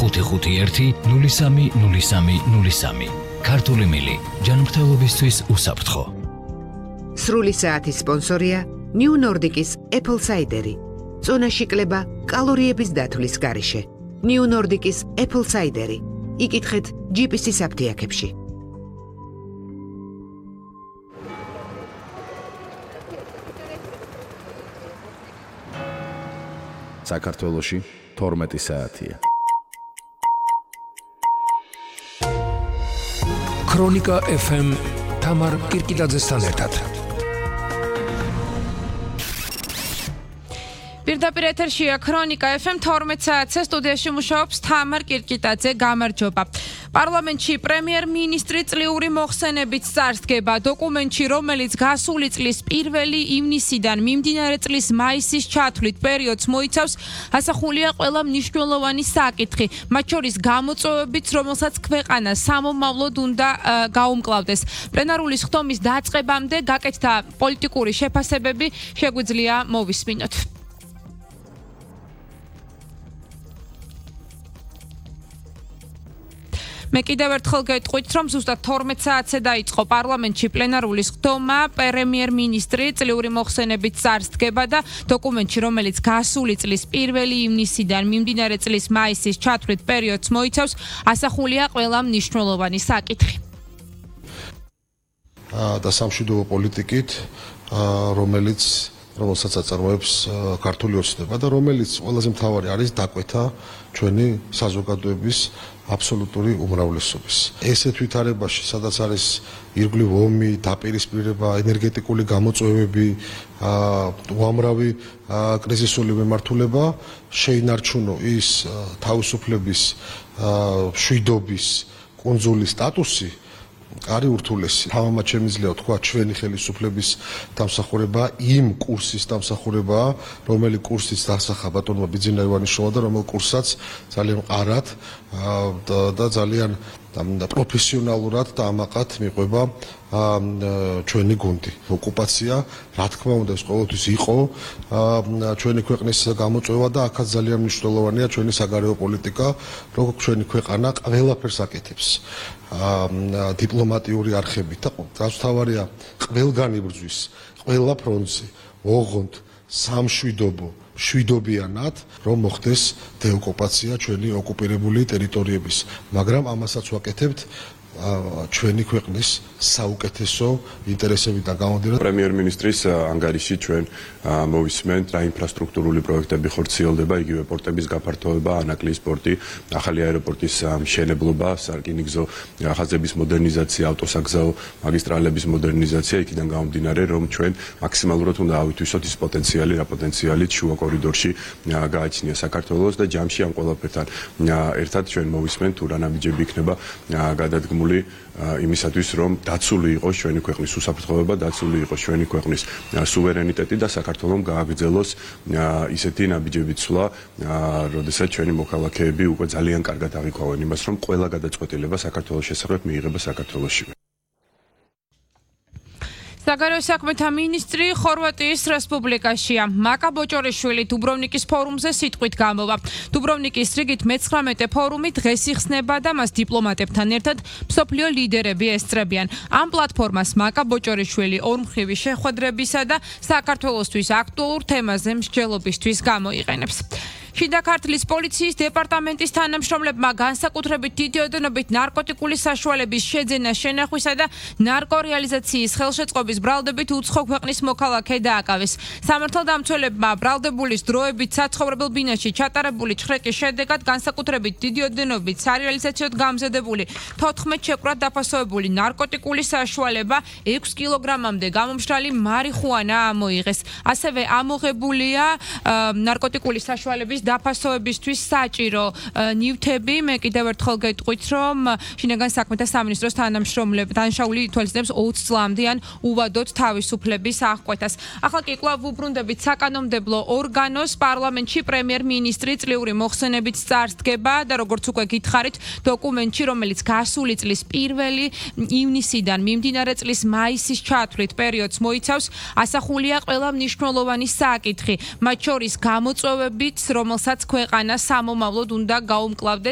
551 0303. ქართული მილი ჯანმრთელობისთვის უსაფრთხო. სრული საათის სპონსორია New Nordic-ის Apple Cider-ი. წონაში კლება კალორიების დათვლის გარეშე. New Nordic-ის Apple Cider-ი. იკითხეთ GPS-ის აფთიაქებში. საქართველოში 12 საათია. ქრონიკა FM თამარ კირკიტაძესთან ერთად. პირდაპირ ეთერშია ქრონიკა FM 12 საათზე სტუდიაში მუშაობს თამარ კირკიტაძე. გამარჯობა. პარლამენტში პრემიერ-მინისტრი წლიური მოხსენებით წარსდგება. დოკუმენტში, რომელიც გასული წლის 1 ივნისიდან მიმდინარე წლის მაისის ჩათვლით პერიოდს მოიცავს, ასახულია ყველა მნიშვნელოვანი საკითხი, მათ შორის გამოწვევებიც, რომელსაც ქვეყანა სამომავლოდ უნდა გაუმკლავდეს. პლენარული ხდომის დაწყებამდე გაკეთდა პოლიტიკური შეფასებები, შეგვიძლია მოვისმინოთ. მე კიდევ ერთხელ გეტყვით, რომ ზუსტად 12 საათზე დაიწყო პარლამენტში პლენარული ხდომა, პრემიერ-მინისტრი წლიური მოხსენებით წარსდგება და დოკუმენტში, რომელიც გასული წლის 1 ივნისიდან მიმდინარე წლის მაისის ჩათვლით პერიოდს მოიცავს, ასახულია ყველა მნიშვნელოვანი საკითხი. და სამშვიდობო პოლიტიკით, რომელსაც აწარმოებს ქართული ოცნება და რომელიც ყველაზე მთავარი არის დაკვეთა ჩვენი საზოგადოების აბსოლუტური უმრავლესობის. ესეთ ვითარებაში, სადაც არის ირგვლივ ომი, დაპირისპირება, ენერგეტიკული გამოწვევები, უამრავი კრიზისული მიმართულება, შეინარჩუნო ის თავისუფლების, მშვიდობის, კუნძულის სტატუსი, არის ურთულესი. თამამად შემიძლია თქვა ჩვენი ხელისუფლების დამსახურება იმ კურსის დამსახურება, რომელი კურსიც დასახა ბატონმა ბიძინა ივანიშვილმა და რომელ კურსსაც ძალიან მყარად და ძალიან პროფესიონალურად და ამაყად მიყვება ჩვენი გუნდი. ოკუპაცია, რა თქმა უნდა, ეს ყოველთვის იყო ჩვენი ქვეყნის გამოწვევა და აქაც ძალიან მნიშვნელოვანია ჩვენი საგარეო პოლიტიკა, როგორც ჩვენი ქვეყანა ყველაფერს აკეთებს. დიპლომატიური არხებით და რაც თავარია ყველგან იბრძვის, ყველა ფრონტზე, ოღონდ სამშვიდობო მშვიდობიანად, რომ მოხდეს დეოკუპაცია ჩვენი ოკუპირებული ტერიტორიების, მაგრამ ამასაც ვაკეთებთ ჩვენი ქვეყნის საუკეთესო ინტერესებიდან გამომდინარე. პრემიერ-მინისტრის ანგარიში ჩვენ მოვისმენთ, რა ინფრასტრუქტურული პროექტები ხორციელდება, იგივე პორტების გაფართოება, ანაკლიის პორტი, ახალი აეროპორტის მშენებლობა, სარკინიგზო ხაზების მოდერნიზაცია, ავტოსაგზაო მაგისტრალების მოდერნიზაცია, იქიდან გამომდინარე, რომ ჩვენ მაქსიმალურად უნდა ავითვისოთ ის პოტენციალი, რა პოტენციალით შუა კორიდორში გააჩნია საქართველოს და ჯამში ამ ყველაფერთან ერთად ჩვენ მოვისმენთ, თუ რა ნაბიჯები იქნება გადადგმული იმისათვის, რომ დაცული იყოს ჩვენი ქვეყნის უსაფრთხოება, დაცული იყოს ჩვენი ქვეყნის სუვერენიტეტი და საქართველოს გააგრძელოს ისეთი ნაბიჯები ცვლა, როდესაც ჩვენი მოქალაქეები უკვე ძალიან კარგად აღიქვავენ იმას, რომ ყველა გადაწყვეტილება საქართველოს შესახებ მიიღება საქართველოში. საგარეო საქმეთა მინისტრი ხორვატიის რესპუბლიკაშია. მაკა ბოჭორიშვილი დუბროვნიკის ფორუმზე სიტყვით გამოვა. დუბროვნიკის რიგით მე-19 ფორუმი დღეს იხსნება და მას დიპლომატებთან ერთად მსოფლიო ლიდერები ესწრებიან. ამ პლატფორმას მაკა ბოჭორიშვილი ორმხრივი შეხვედრებისა და საქართველოსთვის აქტუალურ თემაზე მსჯელობისთვის გამოიყენებს. შიდა ქართლის პოლიციის დეპარტამენტის თანამშრომლებმა განსაკუთრებით დიდი ოდენობით ნარკოტიკული საშუალების შეძენა, შენახვისა და ნარკორეალიზაციის ხელშეწყობის ბრალდებით უცხო ქვეყნის მოქალაქე დააკავეს. სამართალდამცველებმა ბრალდებულის დროებით საცხოვრებელ ბინაში ჩატარებული ჩხრეკის შედეგად განსაკუთრებით დიდი ოდენობით სარეალიზაციოდ გამზადებული 14 შეკვრად დაფასოვებული ნარკოტიკული საშუალება 6 კილოგრამამდე გამომშრალი მარიხუანა ამოიღეს. ასევე ამოღებულია ნარკოტიკული საშუალების დაფასოებისთვის საჭირო ნივთები. მე კიდევ ერთხელ გეტყვით, რომ შინაგან საქმეთა სამინისტროს თანამშრომლები ითვალისწინებს 20 წლამდე ან უვადოდ თავისუფლების აღკვეთას. ახლა კი კვლავ ვუბრუნდებით საკანონმდებლო ორგანოს. პარლამენტში პრემიერ-მინისტრი წლიური მოხსენებით წარსდგება და როგორც უკვე გითხარით, დოკუმენტში, რომელიც გასული წლის 1 ივნისიდან მიმდინარე წლის მაისის ჩათვლით პერიოდს მოიცავს, ასახულია ყველა მნიშვნელოვანი საკითხი, მათ შორის გამოწვევებიც, რომელსაც ქვეყანა სამომავლოდ უნდა გაუმკლავდეს.